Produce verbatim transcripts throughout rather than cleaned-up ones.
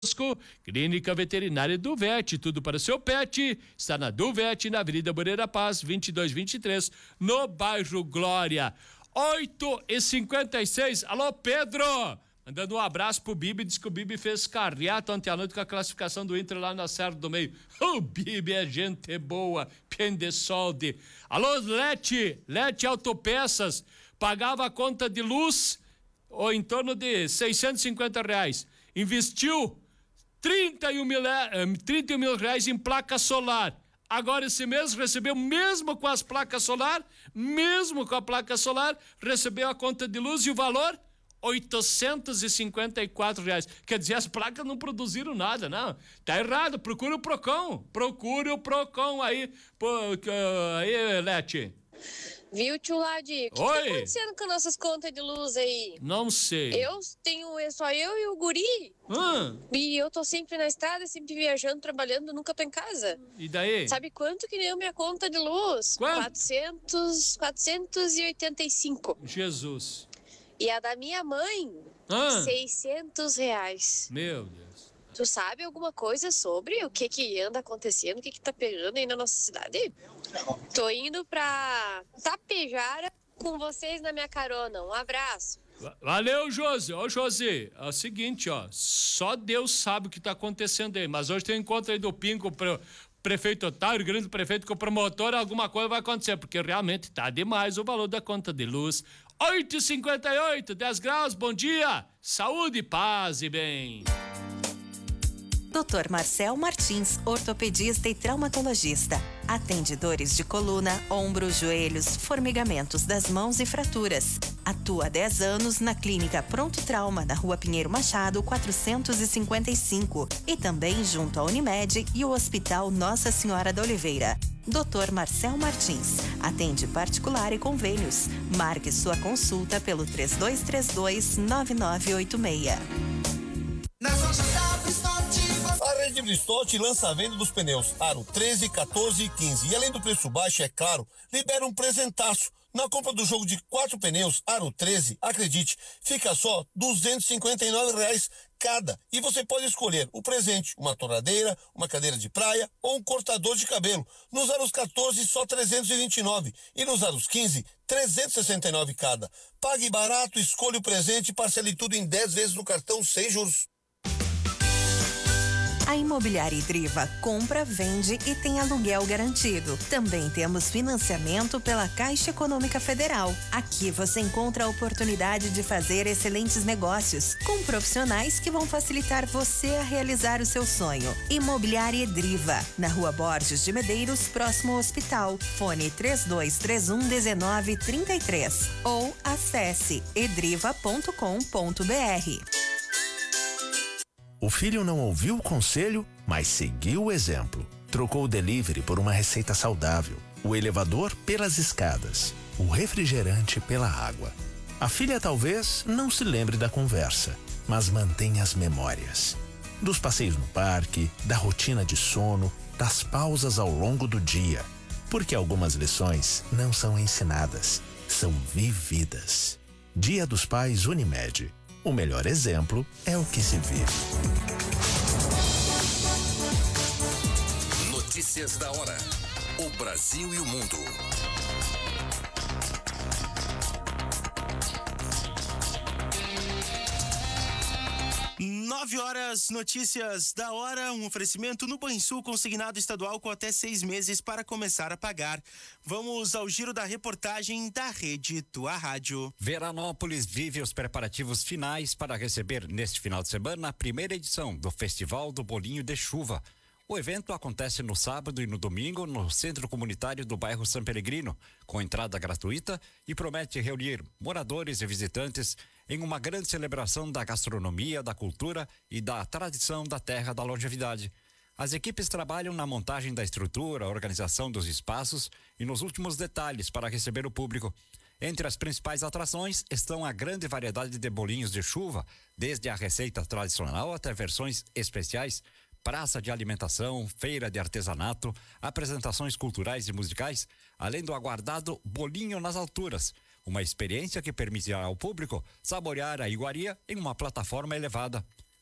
Clínica Veterinária do Vet, tudo para o seu pet, está na do Vet, na Avenida Moreira Paz, vinte e dois vinte e três, no bairro Glória. oito e cinquenta e seis, alô Pedro, mandando um abraço pro Bibi, diz que o Bibi fez carreata ontem à noite com a classificação do Inter lá na Serra do Meio. O Bibi é gente boa, pendesolde. Alô Lete, Lete Autopeças, pagava a conta de luz ou em torno de seiscentos e cinquenta reais, investiu trinta e um mil, trinta e um mil reais em placa solar. Agora esse mês recebeu, mesmo com as placas solar, mesmo com a placa solar, recebeu a conta de luz e o valor oitocentos e cinquenta e quatro reais. Quer dizer, as placas não produziram nada, não. Tá errado, procura o Procon. Procure o Procon aí, pô, aí, Lete. Viu, tio Ladi? O que, que tá acontecendo com nossas contas de luz aí? Não sei. Eu tenho, é só eu e o guri. Hum. E eu tô sempre na estrada, sempre viajando, trabalhando, nunca tô em casa. E daí? Sabe quanto que deu minha conta de luz? Quanto? quatrocentos, quatrocentos e oitenta e cinco. Jesus. E a da minha mãe, Hum. seiscentos reais. Meu Deus. Tu sabe alguma coisa sobre o que que anda acontecendo, o que que tá pegando aí na nossa cidade? Tô indo pra Tapejara com vocês na minha carona. Um abraço. Valeu, Josi. Ô, Josi, é o seguinte, ó, só Deus sabe o que tá acontecendo aí, mas hoje tem um encontro aí do Pinco, pro prefeito Otário, grande prefeito, com o promotor, alguma coisa vai acontecer, porque realmente tá demais o valor da conta de luz. oito e cinquenta e oito, dez graus, bom dia, saúde, paz e bem. doutor Marcel Martins, ortopedista e traumatologista. Atende dores de coluna, ombros, joelhos, formigamentos das mãos e fraturas. Atua há dez anos na Clínica Pronto Trauma, na Rua Pinheiro Machado, quatrocentos e cinquenta e cinco. E também junto à Unimed e o Hospital Nossa Senhora da Oliveira. doutor Marcel Martins. Atende particular e convênios. Marque sua consulta pelo três dois três dois, nove nove oito seis. Nas lojas da Bristote. A rede Bristote lança a venda dos pneus Aro treze, quatorze e quinze. E além do preço baixo, é claro, libera um presentaço. Na compra do jogo de quatro pneus Aro treze, acredite, fica só duzentos e cinquenta e nove reais cada. E você pode escolher o presente, uma torradeira, uma cadeira de praia ou um cortador de cabelo. Nos Aros quatorze, só trezentos e vinte e nove. E nos Aros quinze, trezentos e sessenta e nove cada. Pague barato, escolha o presente e parcele tudo em dez vezes no cartão sem juros. A Imobiliária Idriva compra, vende e tem aluguel garantido. Também temos financiamento pela Caixa Econômica Federal. Aqui você encontra a oportunidade de fazer excelentes negócios com profissionais que vão facilitar você a realizar o seu sonho. Imobiliária Idriva, na Rua Borges de Medeiros, próximo ao hospital. Fone três dois três um, um nove três três ou acesse edriva ponto com ponto br. O filho não ouviu o conselho, mas seguiu o exemplo. Trocou o delivery por uma receita saudável, o elevador pelas escadas, o refrigerante pela água. A filha talvez não se lembre da conversa, mas mantenha as memórias. Dos passeios no parque, da rotina de sono, das pausas ao longo do dia. Porque algumas lições não são ensinadas, são vividas. Dia dos Pais Unimed. O melhor exemplo é o que se vive. Notícias da hora. O Brasil e o mundo. Nove horas, notícias da hora, um oferecimento no Banrisul consignado estadual com até seis meses para começar a pagar. Vamos ao giro da reportagem da Rede Tua Rádio. Veranópolis vive os preparativos finais para receber neste final de semana a primeira edição do Festival do Bolinho de Chuva. O evento acontece no sábado e no domingo no Centro Comunitário do bairro São Peregrino, com entrada gratuita e promete reunir moradores e visitantes em uma grande celebração da gastronomia, da cultura e da tradição da terra da longevidade. As equipes trabalham na montagem da estrutura, organização dos espaços e nos últimos detalhes para receber o público. Entre as principais atrações estão a grande variedade de bolinhos de chuva, desde a receita tradicional até versões especiais, praça de alimentação, feira de artesanato, apresentações culturais e musicais, além do aguardado Bolinho nas Alturas, uma experiência que permitirá ao público saborear a iguaria em uma plataforma elevada.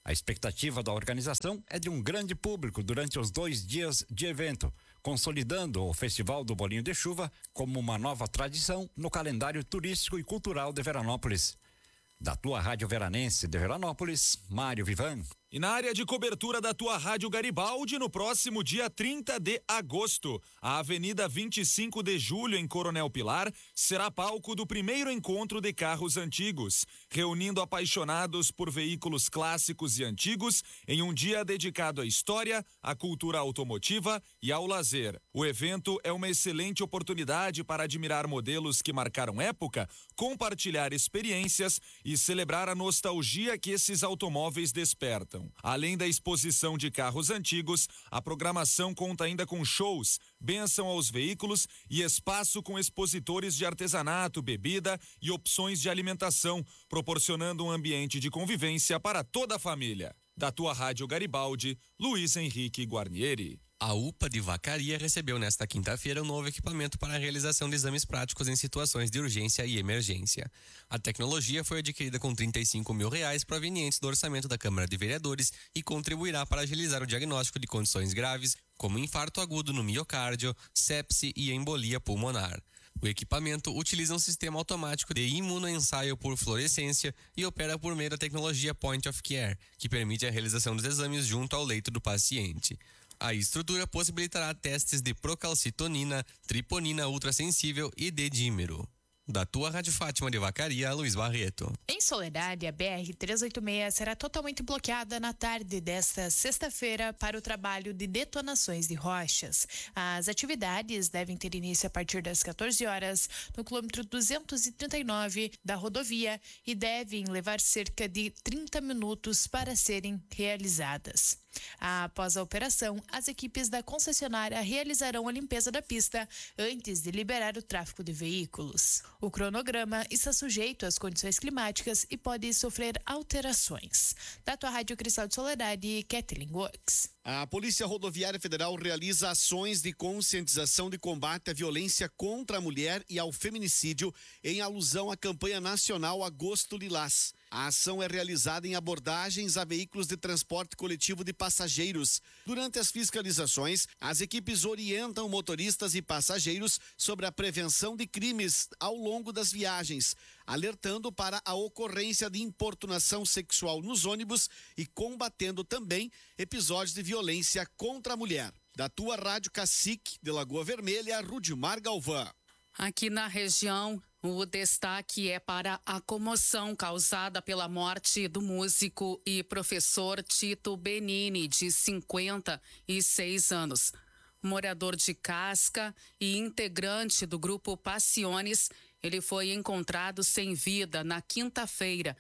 A expectativa da organização é de um grande público durante os dois dias de evento, consolidando o Festival do Bolinho de Chuva como uma nova tradição no calendário turístico e cultural de Veranópolis. Da tua Rádio Veranense de Veranópolis, Mário Vivan. E na área de cobertura da tua Rádio Garibaldi, no próximo dia trinta de agosto, a Avenida vinte e cinco de julho, em Coronel Pilar, será palco do primeiro encontro de carros antigos, reunindo apaixonados por veículos clássicos e antigos em um dia dedicado à história, à cultura automotiva e ao lazer. O evento é uma excelente oportunidade para admirar modelos que marcaram época, compartilhar experiências e celebrar a nostalgia que esses automóveis despertam. Além da exposição de carros antigos, a programação conta ainda com shows, bênção aos veículos e espaço com expositores de artesanato, bebida e opções de alimentação, proporcionando um ambiente de convivência para toda a família. Da tua Rádio Garibaldi, Luiz Henrique Guarnieri. A U P A de Vacaria recebeu nesta quinta-feira um novo equipamento para a realização de exames práticos em situações de urgência e emergência. A tecnologia foi adquirida com trinta e cinco mil reais provenientes do orçamento da Câmara de Vereadores e contribuirá para agilizar o diagnóstico de condições graves, como infarto agudo no miocárdio, sepse e embolia pulmonar. O equipamento utiliza um sistema automático de imunoensaio por fluorescência e opera por meio da tecnologia Point of Care, que permite a realização dos exames junto ao leito do paciente. A estrutura possibilitará testes de procalcitonina, triponina ultrassensível e dedímero. Da tua Rádio Fátima de Vacaria, Luiz Barreto. Em Soledade, a B R trezentos e oitenta e seis será totalmente bloqueada na tarde desta sexta-feira para o trabalho de detonações de rochas. As atividades devem ter início a partir das quatorze horas no quilômetro duzentos e trinta e nove da rodovia e devem levar cerca de trinta minutos para serem realizadas. Após a operação, as equipes da concessionária realizarão a limpeza da pista antes de liberar o tráfego de veículos. O cronograma está sujeito às condições climáticas e pode sofrer alterações. Da tua Rádio Cristal de Soledade, Kathleen Works. A Polícia Rodoviária Federal realiza ações de conscientização de combate à violência contra a mulher e ao feminicídio em alusão à campanha nacional Agosto Lilás. A ação é realizada em abordagens a veículos de transporte coletivo de passageiros. Durante as fiscalizações, as equipes orientam motoristas e passageiros sobre a prevenção de crimes ao longo das viagens, alertando para a ocorrência de importunação sexual nos ônibus e combatendo também episódios de violência contra a mulher. Da tua Rádio Cacique, de Lagoa Vermelha, Rudimar Galvão. Aqui na região, o destaque é para a comoção causada pela morte do músico e professor Tito Benini, de cinquenta e seis anos. Morador de Casca e integrante do grupo Passiones, ele foi encontrado sem vida na quinta-feira,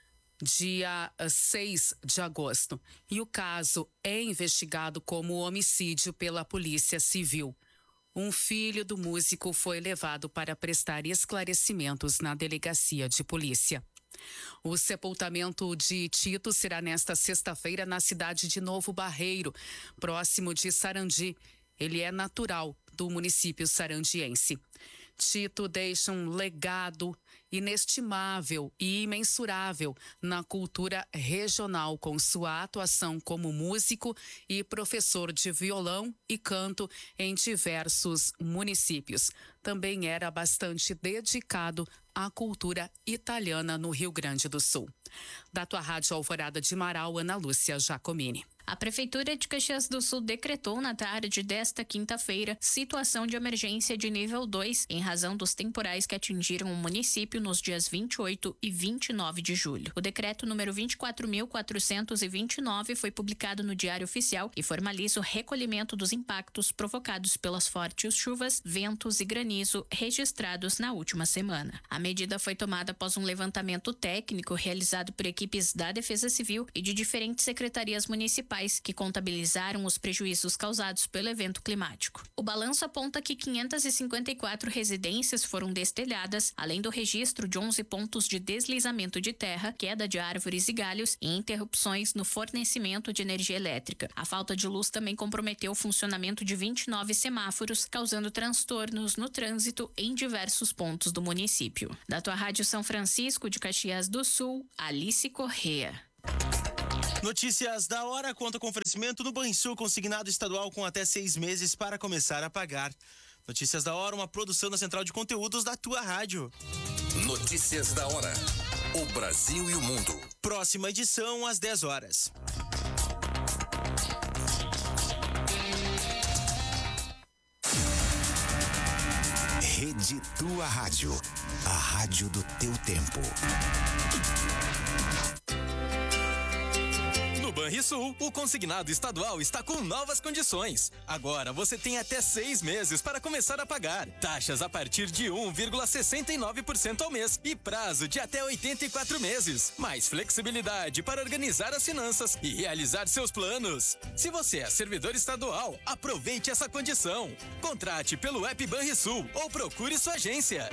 dia seis de agosto. E o caso é investigado como homicídio pela Polícia Civil. Um filho do músico foi levado para prestar esclarecimentos na delegacia de polícia. O sepultamento de Tito será nesta sexta-feira na cidade de Novo Barreiro, próximo de Sarandi. Ele é natural do município sarandiense. Tito deixa um legado inestimável e imensurável na cultura regional com sua atuação como músico e professor de violão e canto em diversos municípios. Também era bastante dedicado à cultura italiana no Rio Grande do Sul. Da tua Rádio Alvorada de Marau, Ana Lúcia Giacomini. A Prefeitura de Caxias do Sul decretou na tarde desta quinta-feira situação de emergência de nível dois em razão dos temporais que atingiram o município nos dias vinte e oito e vinte e nove de julho. O decreto número vinte e quatro mil quatrocentos e vinte e nove foi publicado no Diário Oficial e formaliza o recolhimento dos impactos provocados pelas fortes chuvas, ventos e granizo registrados na última semana. A medida foi tomada após um levantamento técnico realizado por equipes da Defesa Civil e de diferentes secretarias municipais que contabilizaram os prejuízos causados pelo evento climático. O balanço aponta que quinhentas e cinquenta e quatro residências foram destelhadas, além do registro de onze pontos de deslizamento de terra, queda de árvores e galhos e interrupções no fornecimento de energia elétrica. A falta de luz também comprometeu o funcionamento de vinte e nove semáforos, causando transtornos no trânsito em diversos pontos do município. Da tua Rádio São Francisco de Caxias do Sul, Alice Corrêa. Notícias da hora conta com oferecimento no Banrisul consignado estadual com até seis meses para começar a pagar. Notícias da hora, uma produção da Central de Conteúdos da tua rádio. Notícias da hora. O Brasil e o mundo. Próxima edição às dez horas. Rede Tua Rádio. A rádio do teu tempo. No Banrisul, o consignado estadual está com novas condições. Agora você tem até seis meses para começar a pagar. Taxas a partir de um vírgula sessenta e nove por cento ao mês e prazo de até oitenta e quatro meses. Mais flexibilidade para organizar as finanças e realizar seus planos. Se você é servidor estadual, aproveite essa condição. Contrate pelo app Banrisul ou procure sua agência.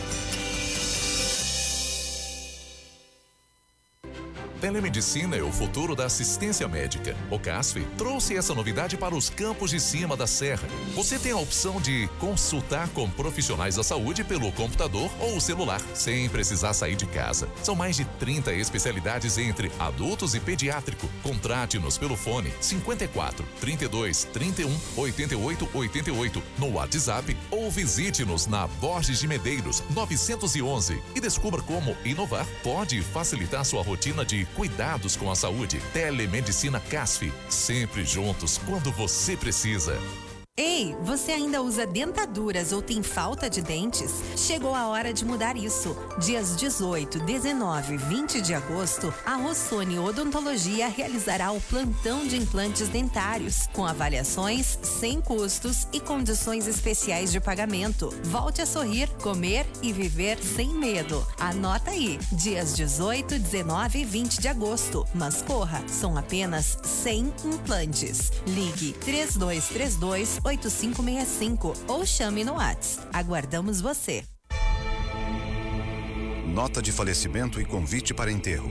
Telemedicina é o futuro da assistência médica. O CASF trouxe essa novidade para os campos de cima da serra. Você tem a opção de consultar com profissionais da saúde pelo computador ou celular, sem precisar sair de casa. São mais de trinta especialidades entre adultos e pediátrico. Contrate-nos pelo fone cinquenta e quatro, trinta e dois, trinta e um, oitenta e oito, oitenta e oito no WhatsApp ou visite-nos na Borges de Medeiros novecentos e onze e descubra como inovar pode facilitar sua rotina de cuidados com a saúde. Telemedicina CASF, sempre juntos quando você precisa. Ei, você ainda usa dentaduras ou tem falta de dentes? Chegou a hora de mudar isso. Dias dezoito, dezenove e vinte de agosto, a Rossoni Odontologia realizará o plantão de implantes dentários, com avaliações sem custos e condições especiais de pagamento. Volte a sorrir, comer e viver sem medo. Anota aí, dias dezoito, dezenove e vinte de agosto. Mas corra, são apenas cem implantes. Ligue três dois três dois, oito cinco seis cinco ou chame no WhatsApp. Aguardamos você. Nota de falecimento e convite para enterro.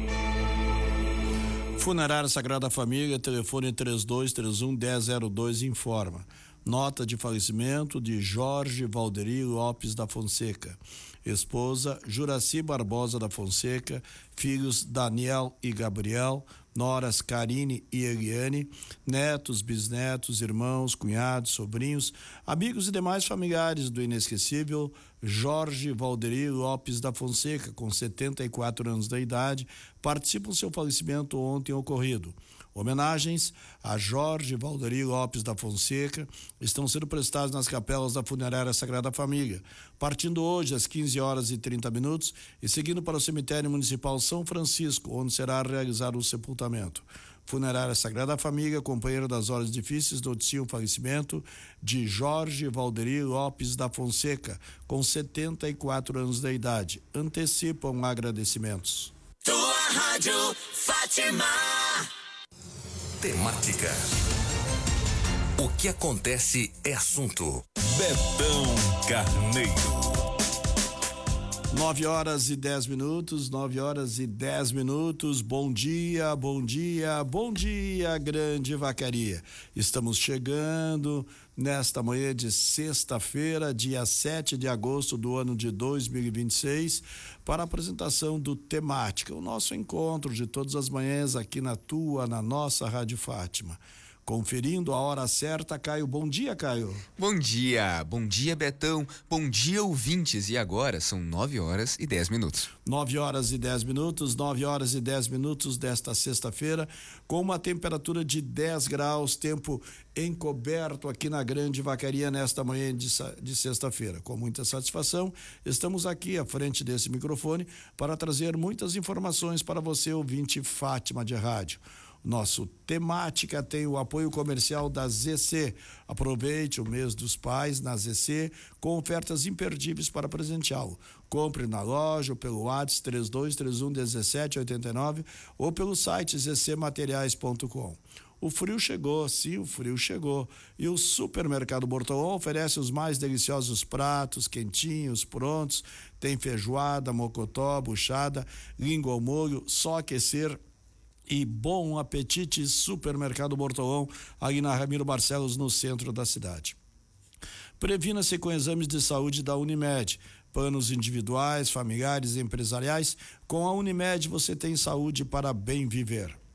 Funerária Sagrada Família, telefone três dois três um, um zero zero dois, informa. Nota de falecimento de Jorge Valderi Lopes da Fonseca. Esposa Juraci Barbosa da Fonseca, filhos Daniel e Gabriel, noras Karine e Eliane, netos, bisnetos, irmãos, cunhados, sobrinhos, amigos e demais familiares do inesquecível Jorge Valderi Lopes da Fonseca, com setenta e quatro anos de idade, participam do seu falecimento ontem ocorrido. Homenagens a Jorge Valderi Lopes da Fonseca estão sendo prestadas nas capelas da Funerária Sagrada Família, partindo hoje às quinze horas e trinta minutos e seguindo para o cemitério municipal São Francisco, onde será realizado o sepultamento. Funerária Sagrada Família, companheiro das horas difíceis, noticia o falecimento de Jorge Valderi Lopes da Fonseca, com setenta e quatro anos de idade. Antecipam agradecimentos. Tua Rádio Fátima. Temática. O que acontece é assunto. Betão Carneiro. Nove horas e dez minutos, nove horas e dez minutos. Bom dia, bom dia, bom dia, Grande Vacaria. Estamos chegando nesta manhã de sexta-feira, dia sete de agosto do ano de dois mil e vinte e seis, para a apresentação do Temática, o nosso encontro de todas as manhãs aqui na tua, na nossa Rádio Fátima. Conferindo a hora certa, Caio. Bom dia, Caio. Bom dia, bom dia, Betão. Bom dia, ouvintes. E agora são nove horas e dez minutos. Nove horas e dez minutos, nove horas e dez minutos desta sexta-feira, com uma temperatura de dez graus, tempo encoberto aqui na Grande Vacaria nesta manhã de, de sexta-feira. Com muita satisfação, estamos aqui à frente desse microfone para trazer muitas informações para você, ouvinte Fátima de rádio. Nosso Temática tem o apoio comercial da Z C. Aproveite o mês dos pais na Z C com ofertas imperdíveis para presenteá-lo. Compre na loja ou pelo WhatsApp três dois três um, um sete oito nove ou pelo site z c materiais ponto com. O frio chegou, sim, o frio chegou. E o Supermercado Bortolão oferece os mais deliciosos pratos, quentinhos, prontos. Tem feijoada, mocotó, buchada, língua ao molho, só aquecer. E bom apetite. Supermercado Bortolão, ali na Ramiro Barcelos, no centro da cidade. Previna-se com exames de saúde da Unimed. Planos individuais, familiares e empresariais. Com a Unimed você tem saúde para bem viver.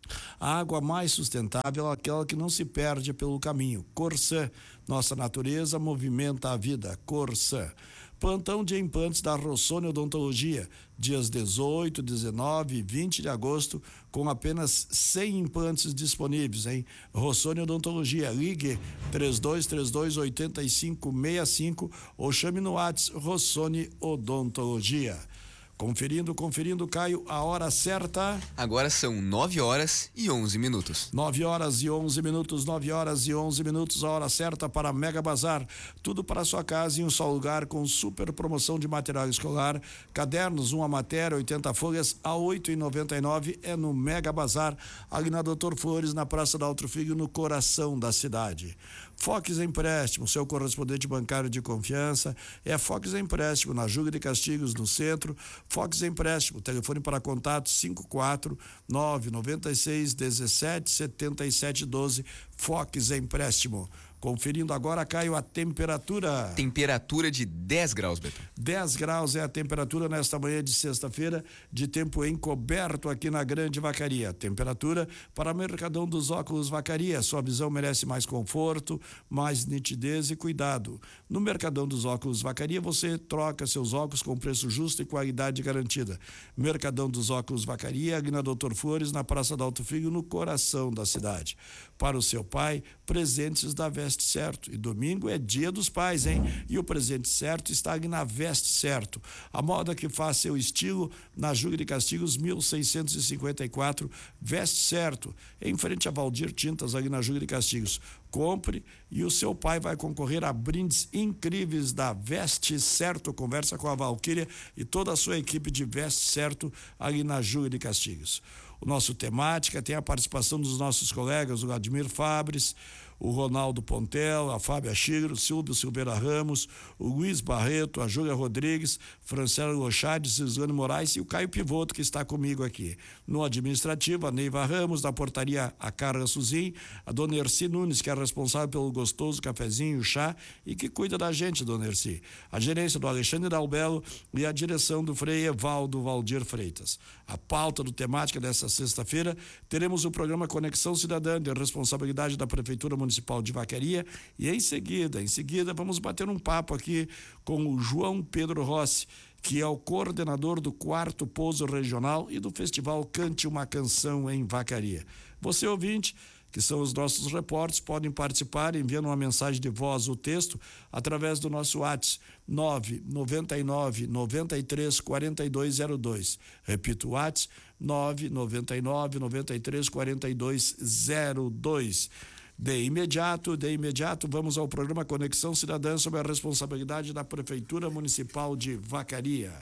A água mais sustentável é aquela que não se perde pelo caminho. Corsã, nossa natureza movimenta a vida. Corsã. Plantão de implantes da Rossoni Odontologia, dias dezoito, dezenove e vinte de agosto, com apenas cem implantes disponíveis, hein? Rossoni Odontologia, ligue três dois três dois, oito cinco seis cinco ou chame no WhatsApp Rossoni Odontologia. Conferindo, conferindo, Caio, a hora certa. Agora são nove horas e onze minutos. nove horas e onze minutos, nove horas e onze minutos, a hora certa para Mega Bazar. Tudo para a sua casa em um só lugar, com super promoção de material escolar. Cadernos, uma matéria, oitenta folhas, a oito reais e noventa e nove centavos, é no Mega Bazar, ali na Doutor Flores, na Praça da Alto Filho, no coração da cidade. Fox Empréstimo, seu correspondente bancário de confiança, é Fox Empréstimo, na Júlia de Castigos, no centro. Fox Empréstimo, telefone para contato cinco quatro nove nove seis um sete sete sete um dois, Fox Empréstimo. Conferindo agora, Caio, a temperatura. Temperatura de dez graus, Beto. dez graus é a temperatura nesta manhã de sexta-feira, de tempo encoberto aqui na Grande Vacaria. Temperatura para Mercadão dos Óculos Vacaria. Sua visão merece mais conforto, mais nitidez e cuidado. No Mercadão dos Óculos Vacaria, você troca seus óculos com preço justo e qualidade garantida. Mercadão dos Óculos Vacaria, ali na Doutor Flores, na Praça do Alto Filho, no coração da cidade. Para o seu pai, presentes da Veste Certo. E domingo é dia dos pais, hein? E o presente certo está ali na Veste Certo. A moda que faz seu estilo na Júlia de Castigos, mil seiscentos e cinquenta e quatro, Veste Certo, em frente a Valdir Tintas, ali na Júlia de Castigos. Compre e o seu pai vai concorrer a brindes incríveis da Veste Certo. Conversa com a Valquíria e toda a sua equipe de Veste Certo ali na Júlia de Castigos. O nosso temática tem a participação dos nossos colegas, o Vladimir Fabres, o Ronaldo Pontel, a Fábia Chigro, o Silvio Silveira Ramos, o Luiz Barreto, a Júlia Rodrigues, Francelo Lochades, Cisane Moraes e o Caio Pivoto, que está comigo aqui. No administrativo, a Neiva Ramos, da portaria a Carla Suzin, a Dona Erci Nunes, que é responsável pelo gostoso cafezinho, o chá, e que cuida da gente, Dona Erci. A gerência do Alexandre Dalbelo e a direção do Frei Evaldo Valdir Freitas. A pauta do temática dessa sexta-feira, teremos o programa Conexão Cidadã, de responsabilidade da Prefeitura Municipal de Vacaria, e em seguida, em seguida, vamos bater um papo aqui com o João Pedro Rossi, que é o coordenador do quarto Pouso Regional e do Festival Cante uma Canção em Vacaria. Você, ouvinte, que são os nossos repórteres, podem participar enviando uma mensagem de voz ou texto através do nosso WhatsApp nove nove nove, nove três, quatro dois zero dois. Repito o WhatsApp nove nove nove, nove três, quatro dois zero dois. De imediato, de imediato, vamos ao programa Conexão Cidadã, sob a responsabilidade da Prefeitura Municipal de Vacaria.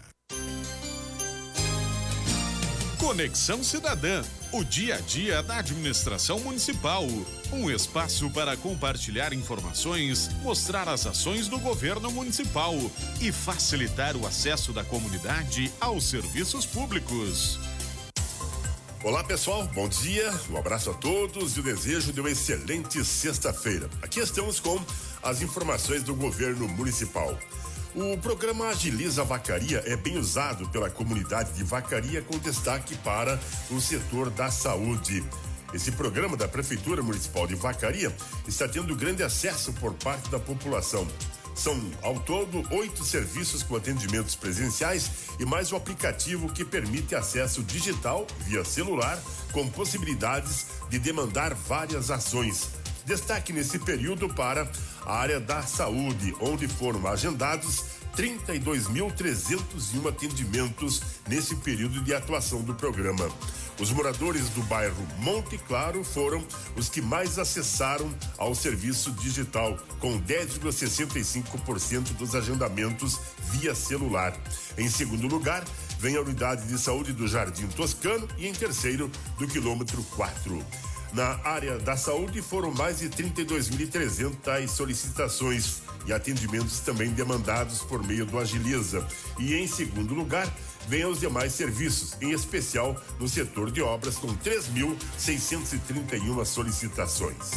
Conexão Cidadã, o dia a dia da administração municipal. Um espaço para compartilhar informações, mostrar as ações do governo municipal e facilitar o acesso da comunidade aos serviços públicos. Olá pessoal, bom dia, um abraço a todos e o desejo de uma excelente sexta-feira. Aqui estamos com as informações do governo municipal. O programa Agiliza Vacaria é bem usado pela comunidade de Vacaria, com destaque para o setor da saúde. Esse programa da Prefeitura Municipal de Vacaria está tendo grande acesso por parte da população. São, ao todo, oito serviços com atendimentos presenciais e mais o aplicativo que permite acesso digital via celular, com possibilidades de demandar várias ações. Destaque nesse período para a área da saúde, onde foram agendados trinta e dois mil trezentos e um atendimentos nesse período de atuação do programa. Os moradores do bairro Monte Claro foram os que mais acessaram ao serviço digital, com dez vírgula sessenta e cinco por cento dos agendamentos via celular. Em segundo lugar, vem a unidade de saúde do Jardim Toscano e em terceiro, do quilômetro quatro. Na área da saúde foram mais de trinta e dois mil e trezentas solicitações e atendimentos também demandados por meio do Agiliza. E em segundo lugar, vem os demais serviços, em especial no setor de obras, com três mil seiscentas e trinta e uma solicitações.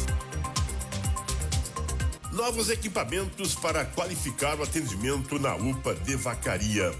Novos equipamentos para qualificar o atendimento na U P A de Vacaria.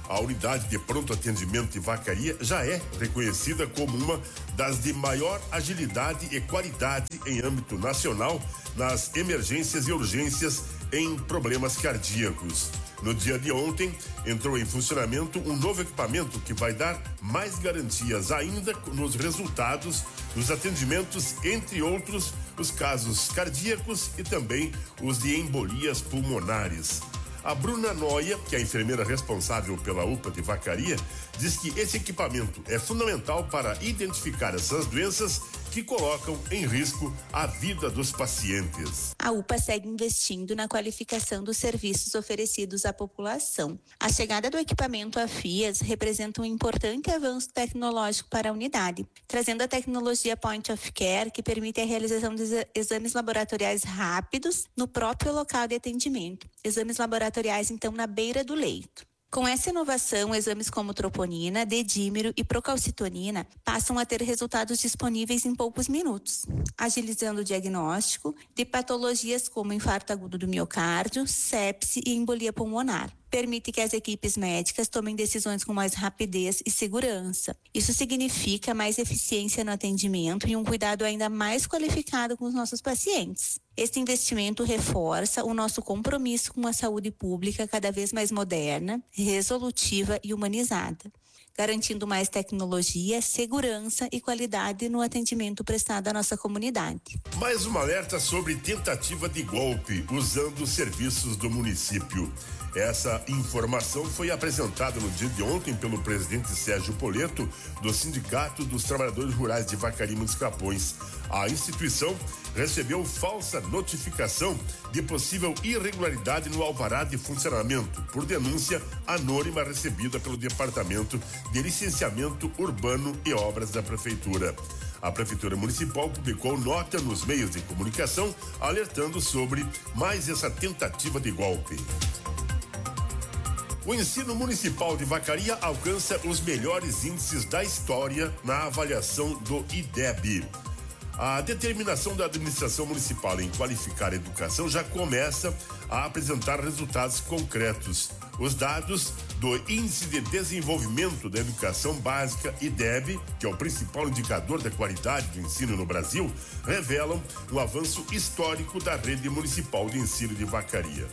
A unidade de pronto atendimento de Vacaria já é reconhecida como uma das de maior agilidade e qualidade em âmbito nacional nas emergências e urgências em problemas cardíacos. No dia de ontem, entrou em funcionamento um novo equipamento que vai dar mais garantias ainda nos resultados dos atendimentos, entre outros, os casos cardíacos e também os de embolias pulmonares. A Bruna Noia, que é a enfermeira responsável pela U P A de Vacaria, diz que esse equipamento é fundamental para identificar essas doenças que colocam em risco a vida dos pacientes. A U P A segue investindo na qualificação dos serviços oferecidos à população. A chegada do equipamento à FIAS representa um importante avanço tecnológico para a unidade, trazendo a tecnologia Point of Care, que permite a realização de exames laboratoriais rápidos no próprio local de atendimento. Exames laboratoriais, então, na beira do leito. Com essa inovação, exames como troponina, dedímero e procalcitonina passam a ter resultados disponíveis em poucos minutos, agilizando o diagnóstico de patologias como infarto agudo do miocárdio, sepse e embolia pulmonar. Permite que as equipes médicas tomem decisões com mais rapidez e segurança. Isso significa mais eficiência no atendimento e um cuidado ainda mais qualificado com os nossos pacientes. Este investimento reforça o nosso compromisso com uma saúde pública cada vez mais moderna, resolutiva e humanizada, garantindo mais tecnologia, segurança e qualidade no atendimento prestado à nossa comunidade. Mais um alerta sobre tentativa de golpe usando os serviços do município. Essa informação foi apresentada no dia de ontem pelo presidente Sérgio Poleto, do Sindicato dos Trabalhadores Rurais de Vacaria e Muitos Capões. A instituição recebeu falsa notificação de possível irregularidade no alvará de funcionamento, por denúncia anônima recebida pelo Departamento de Licenciamento Urbano e Obras da Prefeitura. A Prefeitura Municipal publicou nota nos meios de comunicação alertando sobre mais essa tentativa de golpe. O ensino municipal de Vacaria alcança os melhores índices da história na avaliação do I D E B. A determinação da administração municipal em qualificar a educação já começa a apresentar resultados concretos. Os dados do Índice de Desenvolvimento da Educação Básica, I D E B, que é o principal indicador da qualidade do ensino no Brasil, revelam um avanço histórico da rede municipal de ensino de Vacaria.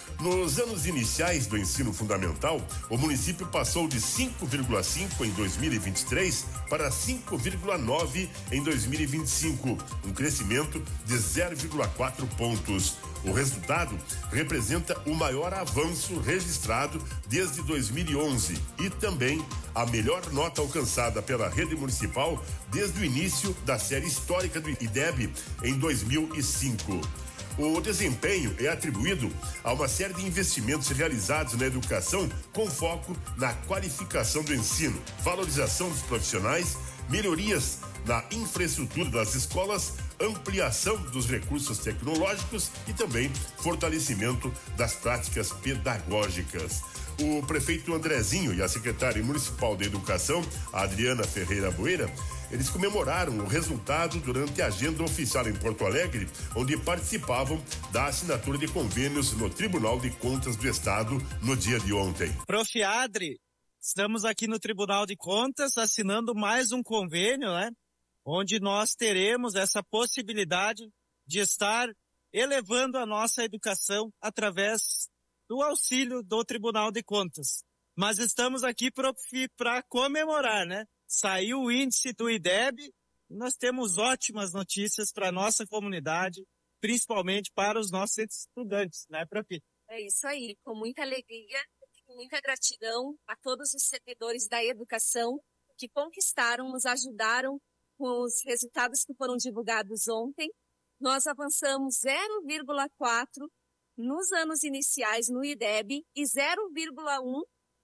Nos anos iniciais do ensino fundamental, o município passou de cinco vírgula cinco em dois mil e vinte e três para cinco vírgula nove em dois mil e vinte e cinco, um crescimento de zero vírgula quatro pontos. O resultado representa o maior avanço registrado desde dois mil e onze e também a melhor nota alcançada pela rede municipal desde o início da série histórica do I D E B em dois mil e cinco. O desempenho é atribuído a uma série de investimentos realizados na educação com foco na qualificação do ensino, valorização dos profissionais, melhorias na infraestrutura das escolas, ampliação dos recursos tecnológicos e também fortalecimento das práticas pedagógicas. O prefeito Andrezinho e a secretária municipal de Educação, Adriana Ferreira Boeira, eles comemoraram o resultado durante a agenda oficial em Porto Alegre, onde participavam da assinatura de convênios no Tribunal de Contas do Estado no dia de ontem. Prof. Adri, estamos aqui no Tribunal de Contas assinando mais um convênio, né? Onde nós teremos essa possibilidade de estar elevando a nossa educação através do auxílio do Tribunal de Contas. Mas estamos aqui para comemorar, né? Saiu o índice do I D E B e nós temos ótimas notícias para a nossa comunidade, principalmente para os nossos estudantes, né, Prof? É isso aí, com muita alegria, com muita gratidão a todos os servidores da educação que conquistaram, nos ajudaram com os resultados que foram divulgados ontem. Nós avançamos zero vírgula quatro nos anos iniciais no I D E B e zero vírgula um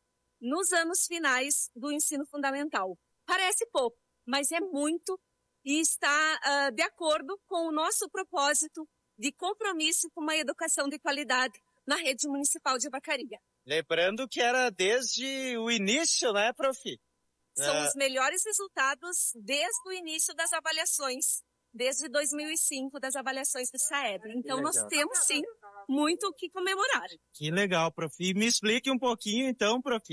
nos anos finais do ensino fundamental. Parece pouco, mas é muito e está uh, de acordo com o nosso propósito de compromisso com uma educação de qualidade na rede municipal de Vacaria. Lembrando que era desde o início, né, Prof? São uh... os melhores resultados desde o início das avaliações, desde dois mil e cinco, das avaliações do SAEB. Então, nós temos, sim, muito o que comemorar. Que legal, Prof. E me explique um pouquinho, então, Prof.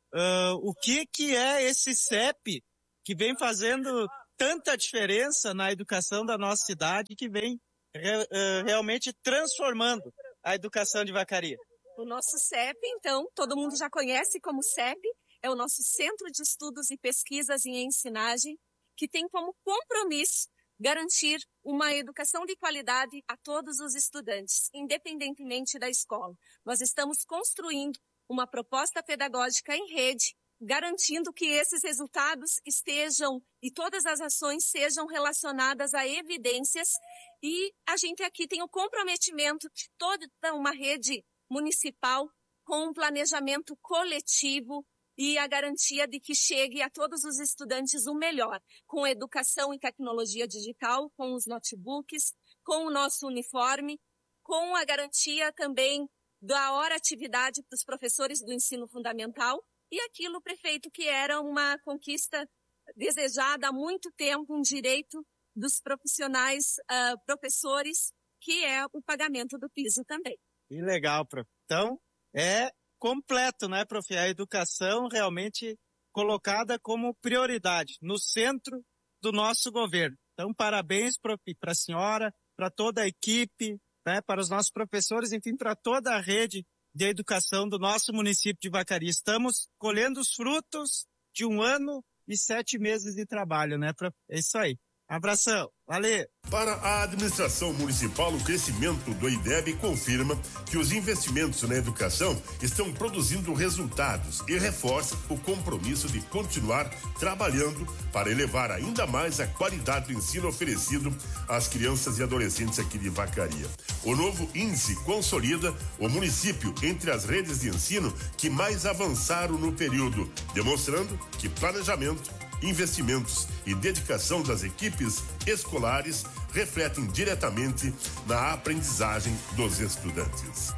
uh, o que, que é esse C E P que vem fazendo tanta diferença na educação da nossa cidade, que vem re, uh, realmente transformando a educação de Vacaria. O nosso C E P, então, todo mundo já conhece como C E P, é o nosso Centro de Estudos e Pesquisas em Ensinagem, que tem como compromisso garantir uma educação de qualidade a todos os estudantes, independentemente da escola. Nós estamos construindo uma proposta pedagógica em rede, garantindo que esses resultados estejam e todas as ações sejam relacionadas a evidências, e a gente aqui tem o comprometimento de toda uma rede municipal com um planejamento coletivo e a garantia de que chegue a todos os estudantes o melhor, com educação e tecnologia digital, com os notebooks, com o nosso uniforme, com a garantia também da hora-atividade para os professores do ensino fundamental, e aquilo, prefeito, que era uma conquista desejada há muito tempo, um direito dos profissionais, uh, professores, que é o pagamento do piso também. Que legal, prof. Então, é completo, né, prof? A educação realmente colocada como prioridade no centro do nosso governo. Então, parabéns, prof, para a senhora, para toda a equipe, né, para os nossos professores, enfim, para toda a rede de educação do nosso município de Vacaria. Estamos colhendo os frutos de um ano e sete meses de trabalho, né, prof? É isso aí. Abração, valeu! Para a administração municipal, o crescimento do I D E B confirma que os investimentos na educação estão produzindo resultados e reforça o compromisso de continuar trabalhando para elevar ainda mais a qualidade do ensino oferecido às crianças e adolescentes aqui de Vacaria. O novo índice consolida o município entre as redes de ensino que mais avançaram no período, demonstrando que planejamento, investimentos e dedicação das equipes escolares refletem diretamente na aprendizagem dos estudantes.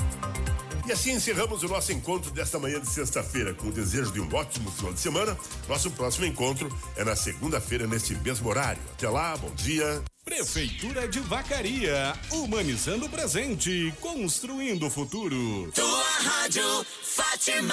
E assim encerramos o nosso encontro desta manhã de sexta-feira, com o desejo de um ótimo final de semana. Nosso próximo encontro é na segunda-feira, neste mesmo horário. Até lá, bom dia. Prefeitura de Vacaria, humanizando o presente, construindo o futuro. Tua Rádio Fátima.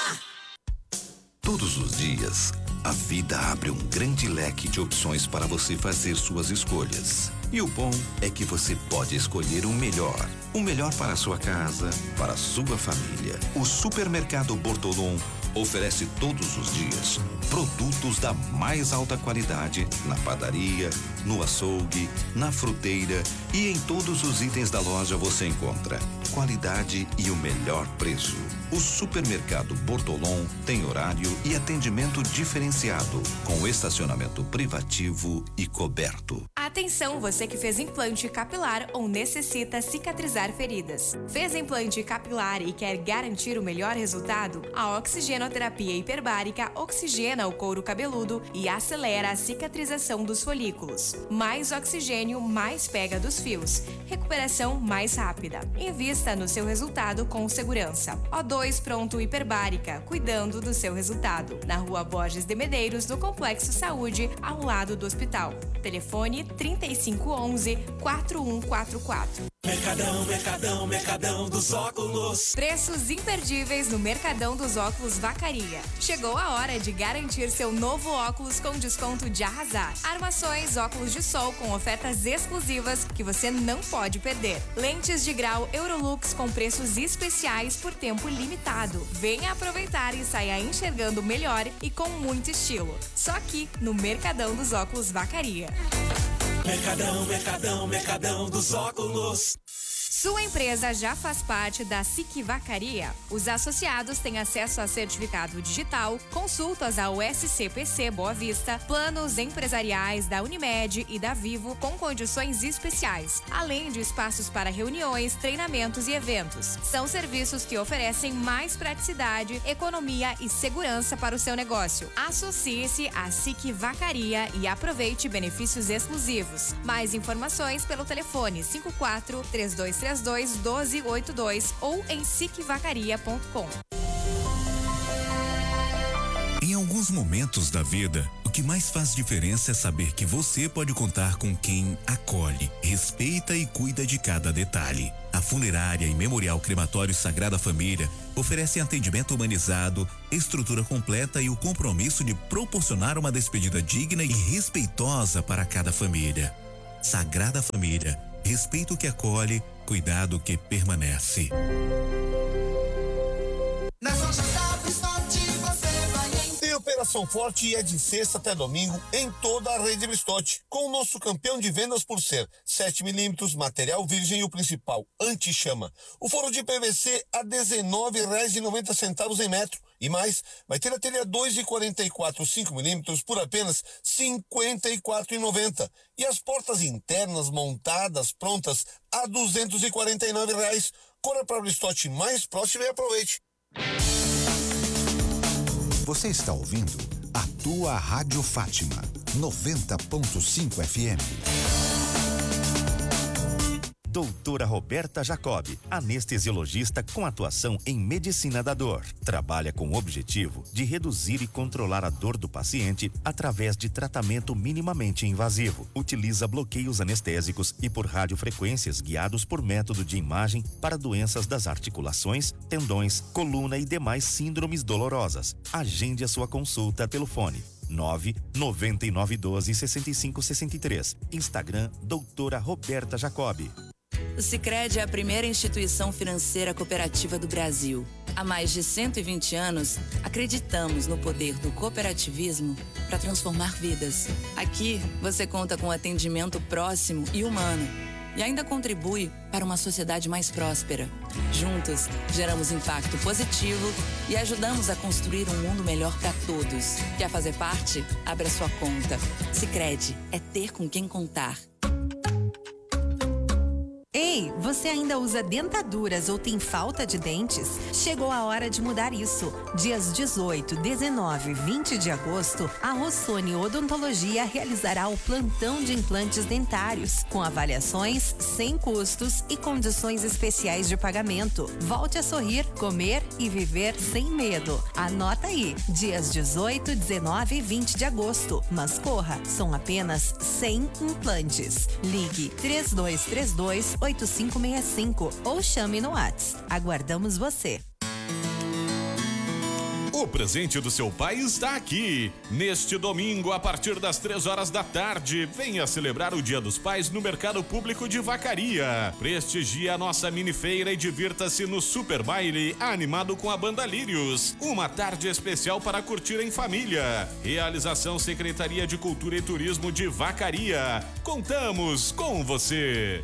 Todos os dias, a vida abre um grande leque de opções para você fazer suas escolhas. E o bom é que você pode escolher o melhor. O melhor para a sua casa, para a sua família. O Supermercado Bortolom oferece todos os dias produtos da mais alta qualidade na padaria, no açougue, na fruteira, e em todos os itens da loja você encontra qualidade e o melhor preço. O Supermercado Bortolom tem horário e atendimento diferenciado, com estacionamento privativo e coberto. Atenção, você que fez implante capilar ou necessita cicatrizar feridas. Fez implante capilar e quer garantir o melhor resultado? A oxigenoterapia hiperbárica oxigena o couro cabeludo e acelera a cicatrização dos folículos. Mais oxigênio, mais pega dos fios. Recuperação mais rápida. Invista no seu resultado com segurança. O dois Pronto Hiperbárica, cuidando do seu resultado. Na Rua Borges de Medeiros, no Complexo Saúde, ao lado do hospital. Telefone trinta e cinco onze, quatro um quatro quatro. Mercadão, Mercadão, Mercadão dos Óculos. Preços imperdíveis no Mercadão dos Óculos Vacaria. Chegou a hora de garantir seu novo óculos com desconto de arrasar. Armações, óculos de sol com ofertas exclusivas que você não pode perder. Lentes de grau Eurolux com preços especiais por tempo limitado. Venha aproveitar e saia enxergando melhor e com muito estilo. Só aqui no Mercadão dos Óculos Vacaria. Mercadão, Mercadão, Mercadão dos Óculos. Sua empresa já faz parte da S I C Vacaria? Os associados têm acesso a certificado digital, consultas ao S C P C Boa Vista, planos empresariais da Unimed e da Vivo com condições especiais, além de espaços para reuniões, treinamentos e eventos. São serviços que oferecem mais praticidade, economia e segurança para o seu negócio. Associe-se à S I C Vacaria e aproveite benefícios exclusivos. Mais informações pelo telefone cinco quatro, três dois três dois, um dois oito dois ou em sic vacaria ponto com. Em alguns momentos da vida, o O que mais faz diferença é saber que você pode contar com quem acolhe, respeita e cuida de cada detalhe. A Funerária e Memorial Crematório Sagrada Família oferecem atendimento humanizado, estrutura completa e o compromisso de proporcionar uma despedida digna e respeitosa para cada família. Sagrada Família, respeito que acolhe, cuidado que permanece. Nas lojas da Bristote você vai em... Tem Operação Forte é de sexta até domingo em toda a rede Bristote, com o nosso campeão de vendas por ser sete milímetros, material virgem e o principal, anti-chama. O forro de P V C a dezenove reais e noventa centavos em metro. E mais, vai ter a telha dois e quarenta e quatro cinco milímetros por apenas cinquenta e quatro reais e noventa centavos. E as portas internas montadas, prontas, a duzentos e quarenta e nove reais. Corra para a Bristote mais próxima e aproveite. Você está ouvindo a tua Rádio Fátima, noventa ponto cinco F M. Doutora Roberta Jacob, anestesiologista com atuação em medicina da dor. Trabalha com o objetivo de reduzir e controlar a dor do paciente através de tratamento minimamente invasivo. Utiliza bloqueios anestésicos e por radiofrequências guiados por método de imagem para doenças das articulações, tendões, coluna e demais síndromes dolorosas. Agende a sua consulta pelo fone nove nove nove um dois seis cinco seis três. Instagram Doutora Roberta Jacob. O Sicredi é a primeira instituição financeira cooperativa do Brasil. Há mais de cento e vinte anos, acreditamos no poder do cooperativismo para transformar vidas. Aqui, você conta com atendimento próximo e humano e ainda contribui para uma sociedade mais próspera. Juntos, geramos impacto positivo e ajudamos a construir um mundo melhor para todos. Quer fazer parte? Abra sua conta. Sicredi é ter com quem contar. Ei, você ainda usa dentaduras ou tem falta de dentes? Chegou a hora de mudar isso. Dias dezoito, dezenove e vinte de agosto, a Rossoni Odontologia realizará o plantão de implantes dentários, com avaliações sem custos e condições especiais de pagamento. Volte a sorrir, comer e viver sem medo. Anota aí, dias dezoito, dezenove e vinte de agosto. Mas corra, são apenas cem implantes. Ligue três dois três dois, oito cinco seis cinco ou chame no WhatsApp. Aguardamos você. O presente do seu pai está aqui. Neste domingo, a partir das três horas da tarde, venha celebrar o Dia dos Pais no Mercado Público de Vacaria. Prestigie a nossa mini feira e divirta-se no Super Baile, animado com a banda Lírios. Uma tarde especial para curtir em família. Realização Secretaria de Cultura e Turismo de Vacaria. Contamos com você.